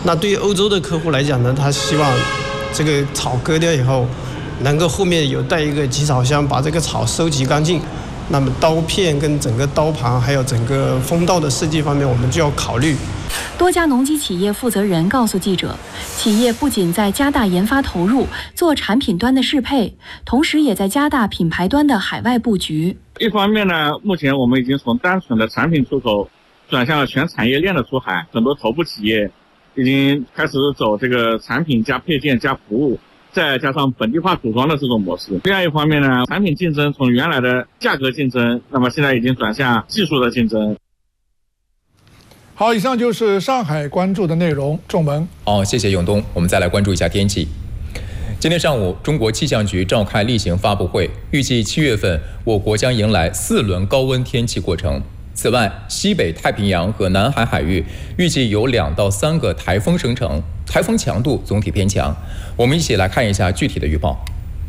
那对于欧洲的客户来讲呢，他希望这个草割掉以后，能够后面有带一个集草箱，把这个草收集干净。那么刀片跟整个刀盘还有整个风道的设计方面，我们就要考虑。 多家农机企业负责人告诉记者，企业不仅在加大研发投入，做产品端的适配，同时也在加大品牌端的海外布局。 一方面呢，目前我们已经从单纯的产品出口转向了全产业链的出海，很多头部企业已经开始走这个产品加配件加服务，再加上本地化组装的这种模式。另外一方面呢，产品竞争从原来的价格竞争，那么现在已经转向技术的竞争。 好，以上就是上海关注的内容。仲文， 谢谢永东。我们再来关注一下天气。今天上午，中国气象局召开例行发布会，预计7月份我国将迎来4轮高温天气过程。此外，西北太平洋和南海海域预计有2到3个台风生成，台风强度总体偏强。我们一起来看一下具体的预报。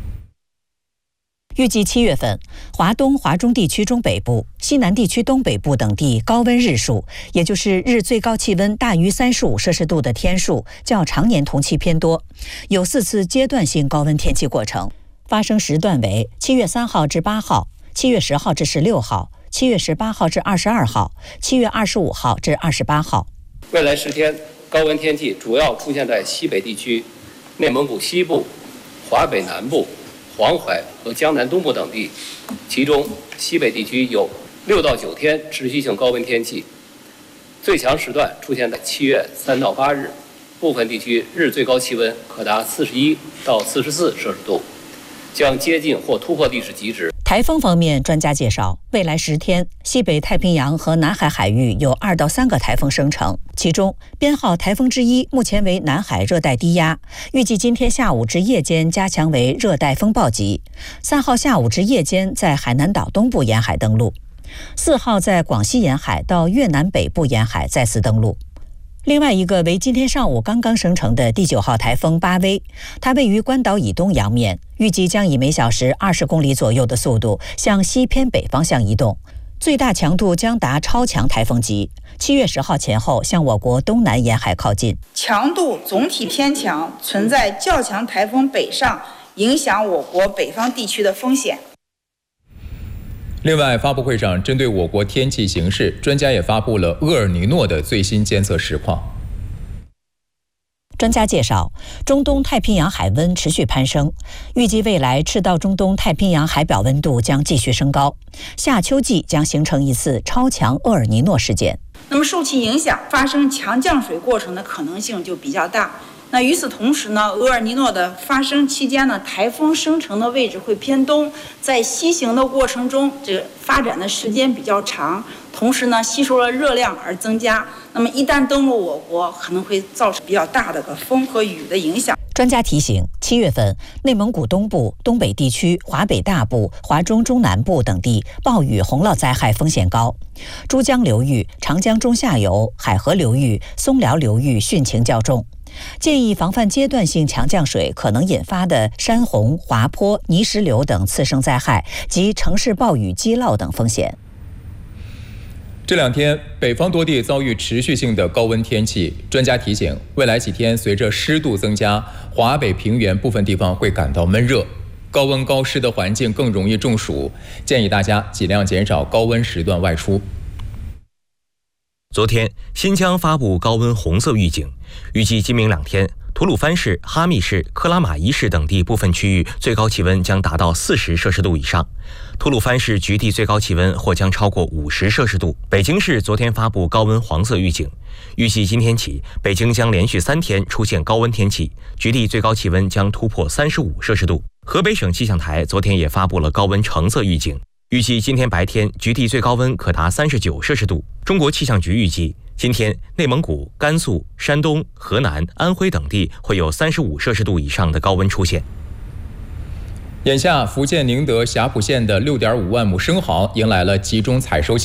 预计7月份，华东、华中地区中北部、西南地区东北部等地高温日数，也就是日最高气温大于35摄氏度的天数，较常年同期偏多，有4次阶段性高温天气过程，发生时段为7月3号至8号、7月10号至16号、7月18号至22号、7月25号至28号。 未来10天，高温天气主要出现在西北地区、内蒙古西部、华北南部、黄海和江南东部等地，其中西北地区有6到9天持续性高温天气，最强时段出现在7月3到8日，部分地区日最高气温可达41到44摄氏度，将接近或突破历史极值。 台风方面，专家介绍，未来10天，西北太平洋和南海海域有2到3个台风生成，其中编号台风之一目前为南海热带低压，预计今天下午至夜间加强为热带风暴级，3号下午至夜间在海南岛东部沿海登陆，4号在广西沿海到越南北部沿海再次登陆。另外一个为今天上午刚刚生成的第9号台风巴威，它位于关岛以东洋面，预计将以每小时20公里左右的速度向西偏北方向移动，最大强度将达超强台风级。7月10号前后向我国东南沿海靠近， 强度总体偏强，存在较强台风北上，影响我国北方地区的风险。 另外，发布会上针对我国天气形势，专家也发布了厄尔尼诺的最新监测实况。 专家介绍，中东太平洋海温持续攀升，预计未来赤道中东太平洋海表温度将继续升高，夏秋季将形成一次超强厄尔尼诺事件。 那么受其影响，发生强降水过程的可能性就比较大。那与此同时呢，厄尔尼诺的发生期间呢，台风生成的位置会偏东，在西行的过程中，这个发展的时间比较长，同时呢，吸收了热量而增加。那么一旦登陆我国，可能会造成比较大的风和雨的影响。 专家提醒，7月份内蒙古东部、东北地区、华北大部、华中中南部等地暴雨洪涝灾害风险高，珠江流域、长江中下游、海河流域、松辽流域汛情较重。建议防范阶段性强降水可能引发的山洪、滑坡、泥石流等次生灾害及城市暴雨积涝等风险。 这2天，北方多地遭遇持续性的高温天气。专家提醒，未来几天随着湿度增加，华北平原部分地方会感到闷热，高温高湿的环境更容易中暑，建议大家尽量减少高温时段外出。 昨天，新疆发布高温红色预警，预计今明2天，吐鲁番市、哈密市、克拉玛依市等地部分区域最高气温将达到40摄氏度以上，吐鲁番市局地最高气温或将超过50摄氏度。北京市昨天发布高温黄色预警，预计今天起，北京将连续3天出现高温天气，局地最高气温将突破35摄氏度。河北省气象台昨天也发布了高温橙色预警，预计今天白天局地最高温可达39摄氏度。中国气象局预计，今天内蒙古、甘肃、山东、河南、安徽等地会有35摄氏度以上的高温出现。 眼下，福建宁德霞浦县的6.5万亩生蚝迎来了集中采收期。